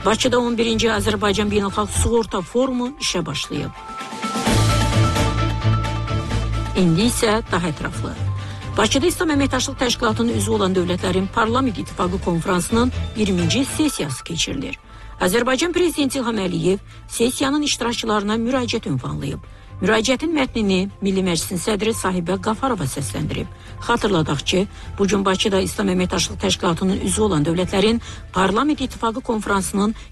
Bakıda 11-ci Azərbaycan Beynəlxalq Sığorta Forumu işə başlayıb. İndi isə daha ətraflı. Bakıda İslam Əməkdaşlıq Təşkilatının üzvü olan dövlətlərin Parlament İttifaqı konfransının 20-ci sessiyası keçirilir. Azərbaycan Prezidenti İlham Əliyev sessiyanın iştirakçılarına müraciət ünvanlayıb. Müraciətin mətnini Milli Məclisin sədri Sahibə Qafarova səsləndirib. Xatırladaq ki, bugün Bakıda İslam Əməkdaşlıq Təşkilatının üzvü olan dövlətlərin Parlament İttifaqı konfransının